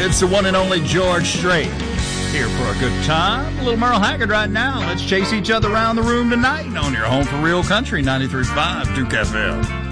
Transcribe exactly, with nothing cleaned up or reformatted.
It's the one and only George Strait. Here for a good time. A little Merle Haggard right now. Let's chase each other around the room tonight on your home for real country, ninety-three point five Duke F M.